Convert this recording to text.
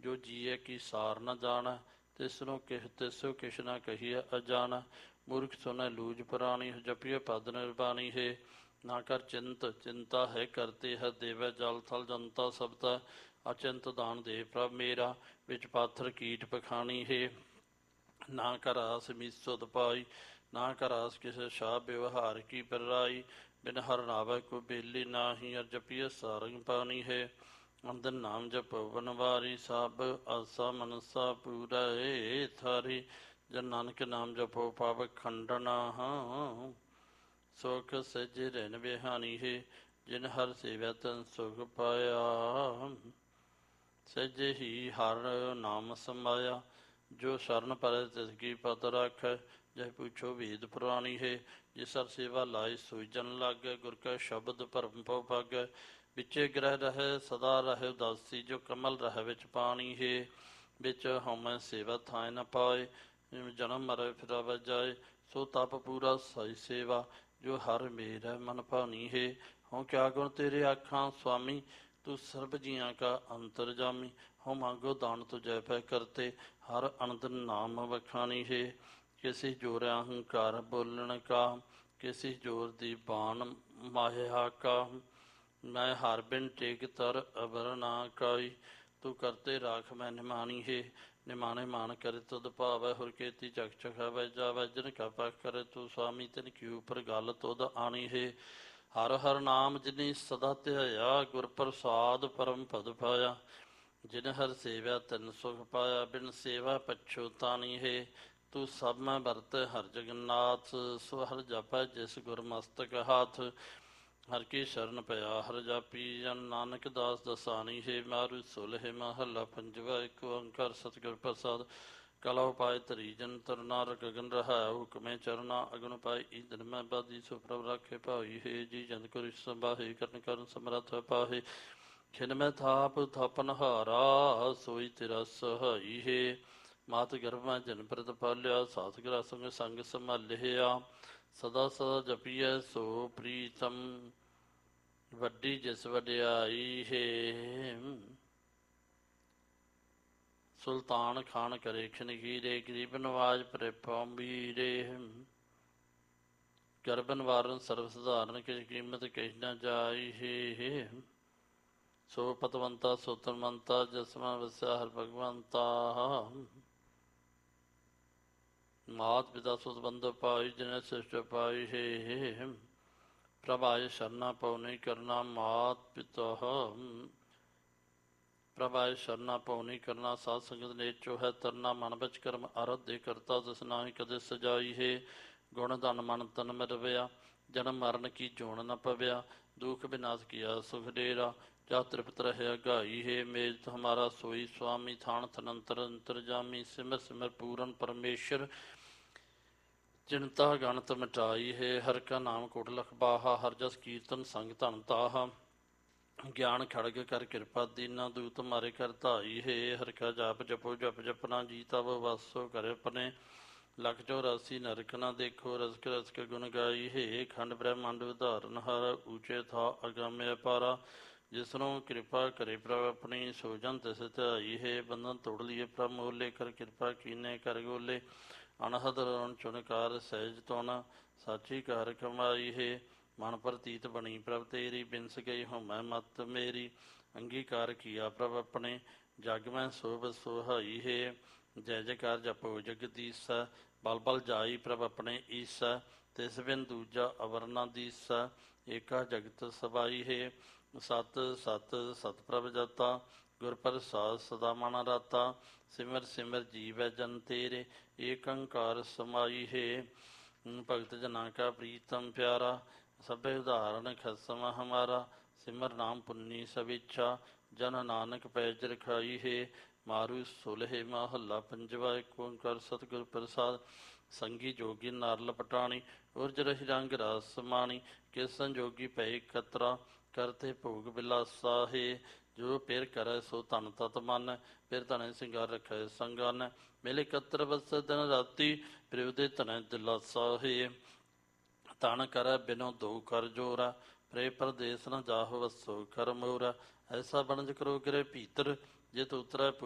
ਜੋ ਜੀਏ ਕੀ ਸਾਰ ਨ ਜਾਣ, ਤਿਸਨੂੰ ਤਿਸੋ ਕਿਛ ਨ ਕਹੀਏ ਅਜਾਣ। ਮੂਰਖ ਸੁਨੈ ਲੂਜ ਪੁਰਾਣੀ, ਜਪੀਏ ਪਦ ਨਿਰਬਾਣੀ ਹੈ। ਨਾ ਕਰ ਚਿੰਤਾ ਹੈ ਕਰਤੇ ਹੈ, ਦੇਵੈ ਜਲ ਥਲ ਜਨਤਾ ਸਬਤਾ। ਅਚਿੰਤ ਦਾਨ ਦੇ ਪ੍ਰਭ ਮੇਰਾ, ਵਿੱਚ ਪਾਥਰ ਕੀਟ ਪਖਾਣੀ ਹੈ। ਨਾ ਕਰ ਆਸ ਮੀਸੁਦ ਪਾਈ, ਨਾ ਕਰ ਆਸ ਕਿਸੇ ਸ਼ਾਹ ਵਿਵਹਾਰ ਕੀ ਪਰਾਈ। ਬਿਨ ਹਰ ਨਾਵੈ ਕੋ ਬੇਲੀ ਨਾਹੀ, ਅਰ ਜਪੀਏ ਸਾਰੰਗ ਪਾਣੀ ਹੈ। ਅੰਦਰ ਨਾਮ ਜਪੋ ਬਨਵਾਰੀ, ਸਭ ਆਸਾ ਮਨਸਾ ਪੂਰੈ ਥਾਰੀ। ਜਨ ਨਾਨਕ ਨਾਮ ਜਪੋ ਪਾਵ ਖੰਡਨਾ, ਸੁਖ ਸਹਿਜੇ ਰਹਿਨ ਬਿਹਾਨੀ ਹੈ। ਜਿਨ ਹਰ ਸੇਵਿਆ ਤਨ ਸੁਖ ਪਾਇਆ, ਸਹਿਜੇ ਹੀ ਹਰ ਨਾਮ ਸਮਾਇਆ। ਜੋ ਸ਼ਰਨ ਪਰੈ ਤਿਸ ਕੀ ਪਤ ਰਾਖੈ, ਜਹ ਪੁੱਛੋ ਵੇਦ ਪੁਰਾਣੀ ਹੈ। ਜਿਸ ਹਰ ਸੇਵਾ ਲਾਇ ਸੋਈ ਜਨ ਲਾਗੈ, ਗੁਰ ਕੈ ਸ਼ਬਦ ਭਰਮ ਭਉ ਭਾਗੈ। ਵਿਚੇ ਗ੍ਰਹਿ ਰਹੈ ਸਦਾ ਰਹਿ ਉਦਾਸੀ, ਜੋ ਕਮਲ ਰਹਿ ਵਿੱਚ ਪਾਣੀ ਹੈ। ਵਿੱਚ ਹਉਮੈ ਸੇਵਾ ਥਾਇ ਨ ਪਾਏ, ਜਨਮ ਮਰੈ ਫਿਰਾਵੈ ਜਾਏ। ਸੋ ਤਪ ਪੂਰਾ ਸਾਈ ਸੇਵਾ, ਜੋ ਹਰ ਮੇਰੈ ਮਨ ਭਾਣੀ ਹੈ। ਹਉ ਕਿਆ ਗੁਣ ਤੇਰੇ ਆਖਾਂ ਸੁਆਮੀ, ਤੂੰ ਸਰਬ ਜੀਆਂ ਕਾ ਅੰਤਰਜਾਮੀ। ਹਉ ਮੰਗੋ ਦਾਨ ਤੁਝੈ ਪੈ ਕਰਤੇ, ਹਰ ਅਨੰਦ ਨਾਮ ਵਖਾਣੀ ਹੈ। ਕਿਸੀ ਜੋਰ ਅਹੰਕਾਰ ਬੋਲਣ ਕਾ, ਕਿਸੀ ਜੋਰ ਦੀ ਬਾਣ ਮਾਹਿਆ ਕਾ। ਮੈਂ ਹਰ ਬਿਨ ਟੇਕ ਤਰ ਅਬਰ ਨਾ ਕਾਈ, ਤੂੰ ਕਰਤੇ ਰਾਖ ਮੈਂ ਨਿਮਾਣੀ ਹੈ। ਨਿਮਾਣੇ ਮਾਨ ਕਰੇ ਤੁਧ ਭਾਵੈ, ਹੁਰ ਕੀਤੀ ਚਖ ਚਖਾਵੈ ਜਾਵੈ। ਜਿਨ ਕਾ ਪਖ ਕਰੇ ਤੂੰ ਸੁਆਮੀ, ਤਿਨ ਕੀ ਉਪਰ ਗਲ ਤੁਧ ਆਣੀ ਹੈ। ਹਰ ਹਰ ਨਾਮ ਜਿਨੀ ਸਦਾ ਧਿਆਇਆ, ਗੁਰ ਪ੍ਰਸਾਦ ਪਰਮ ਪਦ ਪਾਇਆ। ਜਿਨ ਹਰ ਸੇਵਿਆ ਤਿਨ ਸੁਖ ਪਾਇਆ, ਬਿਨ ਸੇਵਾ ਪਛੁਤਾਣੀ ਹੈ। ਤੂੰ ਸਭ ਮੈਂ ਵਰਤ ਹਰ ਜਗਨਾਥ, ਸੋ ਹਰ ਜਪੈ ਜਿਸ ਗੁਰ ਮਸਤਕ ਹਾਥ। ਹਰ ਕੀ ਸ਼ਰਨ ਪਿਆ ਹਰ ਜਾਪੀ, ਜਨ ਨਾਨਕ ਦਾਸ ਦਸਾਣੀ ਹੈ। ਮਾਰੂ ਸੁਲਹਿ ਮਹੱਲਾ ਪੰਜਵਾ, ਇੱਕ ਓੰਕਾਰ ਸਤਿਗੁਰ ਪ੍ਰਸਾਦ। ਕਲਹੁ ਪਾਇ ਧਰੀ ਜਨ ਤਰਨਾ, ਗਗਨ ਰਹਾਉ ਹੁਕਮੇ ਚਰਨਾ। ਅਗਨ ਪਾਇ ਈਂਧਨ ਮੈਂ ਬਾਦੀ, ਸੋ ਪ੍ਰਭ ਰਾਖੇ ਭਾਈ ਹੈ। ਜੀ ਜੰਤ ਕੋ ਸੰਭਾਹੇ, ਕਰਨ ਕਰਨ ਸਮਰੱਥ ਪਾਹੇ। ਖਿਨ ਮੈਂ ਥਾਪ ਥਾਪਨਹਾਰਾ, ਸੋਈ ਤੇਰਾ ਸਹਾਈ ਹੈ। ਮਾਤ ਗਰਭ ਮੈਂ ਜਨ ਪ੍ਰਤਪਾਲਿਆ, ਸਾਥ ਗ੍ਰਹ ਸੰਗ ਸੰਗ ਸੰਭਾਲਿਆ। ਸਦਾ ਸਦਾ ਜਪੀਐ ਸੋ ਪ੍ਰੀਤਮ, ਵੱਡੀ ਜਿਸ ਵਡਿਆਈ ਹੈ। ਸੁਲਤਾਨ ਖਾਨ ਕਰੇ ਖਨਗੀਰੇ, ਗਰੀਬ ਨਵਾਜ ਭਰੇ ਪੌਂਬੀਰੇ। ਗਰਭ ਨਿਵਾਰਨ ਸਰਬ ਸਧਾਰਨ, ਕਿਛ ਕੀਮਤ ਕਿਛ ਨ ਜਾਈ ਹੈ। ਸੋ ਪਤਵੰਤਾ ਸੋ ਤਨਵੰਤਾ, ਜਿਸ ਮੈ ਵਸਿਆ ਹਰਿ ਭਗਵੰਤਾ। ਮਾਤ ਪਿਤਾ ਸੁਤ ਬੰਧੁ ਪਾਈ, ਜਿਨੇ ਸ੍ਰਿਸ਼ਟ ਪਾਈ ਹੈ। ਪ੍ਰਭ ਆਏ ਸ਼ਰਨਾ ਪਉ ਨਹੀਂ ਕਰਨਾ, ਮਾਤ ਪਿਤਾ ਪ੍ਰਭ ਆਏ ਸ਼ਰਨਾ ਪਉ ਨਹੀਂ ਕਰਨਾ। ਸਾਧ ਸੰਗਤ ਨੇਚੋ ਹੈ ਤਰਨਾ, ਮਨ ਵਿੱਚ ਕਰਮ ਅਰਧ ਦੇ ਕਰਤਾ, ਤਿਸ ਨਾਹੀ ਕਦੇ ਸਜਾਈ ਹੈ। ਗੁਣ ਧਨ ਮਨ ਤਨ ਮਿਰਵਿਆ, ਜਨਮ ਮਰਨ ਕੀ ਜੋਣ ਨ ਪਵਿਆ। ਦੁਖ ਬਿਨਾਸ਼ ਕੀਆ ਸੁਖ ਡੇਰਾ, ਜਾ ਤ੍ਰਿਪਤ ਰਹਿਆ ਗਾਈ ਹੈ। ਮੇਜ ਹਮਾਰਾ ਸੋਈ ਸੁਆਮੀ, ਥਾਨ ਥਨੰਤਰ ਅੰਤਰਜਾਮੀ। ਸਿਮਰ ਸਿਮਰ ਪੂਰਨ ਪਰਮੇਸ਼ਰ, ਚਿੰਤਾ ਗਣਤ ਮਿਟਾਈ ਹੈ। ਹਰਿ ਕਾ ਨਾਮ ਕੋਟਿ ਲਖ ਬਾਹਾ, ਹਰਿ ਜਸ ਕੀਰਤਨ ਸੰਗ ਧਨ ਤਾਹਾ। ਗਿਆਨ ਖੜਗ ਕਰ ਕਿਰਪਾ ਦੀਨਾ, ਦੂਤ ਮਾਰੇ ਕਰ ਧਾਈ ਹੈ। ਹਰਿ ਕਾ ਜਾਪ ਜਪੋ ਜਪ ਜਪਨਾ, ਜੀ ਤਬ ਵਾਸੋ ਕਰੇ ਆਪਣੇ। ਲਖ 84 ਨਰਕ ਨਾ ਦੇਖੋ, ਰਸਕ ਰਸਕ ਗੁਣ ਗਾਈ ਹੈ। ਖੰਡ ਬ੍ਰਹਮੰਡ ਉਦਾਹਰਨ ਹਾਰਾ, ਊਚੇ ਥਾ ਅਗੰਮ ਅਪਾਰਾ। ਜਿਸਨੂੰ ਕਿਰਪਾ ਕਰੇ ਪ੍ਰਭ ਆਪਣੀ, ਸੋ ਜਨ ਤਿਸ ਧਿਆਈ ਹੈ। ਬੰਧਨ ਤੋੜ ਲਿਏ ਪ੍ਰਭ ਮੋਲੇ, ਕਰ ਕਿਰਪਾ ਕੀਨੇ ਕਰ ਗੋਲੇ। ਅਣਹਦ ਰਣ ਚੁਨਕਾਰ ਸਹਿਜ ਤੁਨ, ਸਾਚੀ ਕਾਰ ਕਮਾਈ ਹੈ। ਮਨ ਪ੍ਰਤੀਤ ਬਣੀ ਪ੍ਰਭ ਤੇਰੀ, ਬਿਨਸ ਗਈ ਹਉਮੈ ਮਤ ਮੇਰੀ। ਅੰਗੀਕਾਰ ਕੀਆ ਪ੍ਰਭ ਆਪਣੇ, ਜਗ ਮੈਂ ਸੋਭ ਸੁਹਾਈ ਹੈ। ਜੈ ਜੈਕਾਰ ਜਪੋ ਜਗਦੀਸਾ, ਬਲ ਬਲ ਜਾਈ ਪ੍ਰਭ ਆਪਣੇ ਈਸਾ। ਤਿਸ ਬਿਨ ਦੂਜਾ ਅਵਰ ਨਾ ਦੀਸਾ, ਏਕਾ ਜਗਤ ਸਬਾਈ ਹੈ। ਸਤ ਸਤ ਸਤ ਪ੍ਰਭ ਜਾਤਾ, ਗੁਰ ਪ੍ਰਸਾਦ ਸਦਾ ਮਨ ਰਾਤਾ। ਸਿਮਰ ਸਿਮਰ ਜੀਵੈ ਜਨ ਤੇਰੇ, ਏਕ ਓੰਕਾਰ ਸਮਾਈ ਹੈ। ਭਗਤ ਜਨਾਂ ਕਾ ਪ੍ਰੀਤਮ ਪਿਆਰਾ, ਸਭੇ ਉਦਾਹਰਨ ਖਸਮ ਹਮਾਰਾ। ਸਿਮਰ ਨਾਮ ਪੁੰਨੀ ਸਭ ਇੱਛਾ, ਜਨ ਨਾਨਕ ਪੈਜ ਰਖਾਈ ਹੈ। ਮਾਰੂ ਸੁਲਹਿ ਮਹੱਲਾ ਪੰਜਵਾ, ਇੱਕ ਓੰਕਾਰ ਸਤਿਗੁਰ ਪ੍ਰਸਾਦ। ਸੰਗੀ ਜੋਗੀ ਨਰ ਲਪਟਾਣੀ, ਉਰਜ ਰਹੀ ਰੰਗ ਰਸ ਮਾਣੀ। ਕਿਸ ਸੰਜੋਗੀ ਪਏ ਕਤਰਾ, ਕਰਤੇ ਭੋਗ ਬਿਲਾਸਾ ਹੈ। ਜੋ ਪਿਰ ਕਰੈ ਸੋ ਧਨ ਤਤ ਮਨ, ਫਿਰ ਧਨੈ ਸਿੰਗਾਰ ਰੱਖੈ ਸੰਗਨ। ਮਿਲ ਇਕੱਤਰ ਵਸੈ ਦਿਨ ਰਾਤੀ, ਫਿਰ ਉਦੇ ਧਨੈ ਦਿਲਾਸਾ ਹੈ। ਧਨ ਕਰੈ ਬਿਨੋ ਦੋ ਕਰ ਜੋਰਾ, ਪਰੇ ਪਰਦੇਸ ਨ ਜਾਹੁ ਵਸੋ ਕਰ ਮੋਰਾ। ਐਸਾ ਬਣਜ ਕਰੋ ਗਿਰੇ ਭੀਤਰ, ਜਿਤ ਉਤਰੈ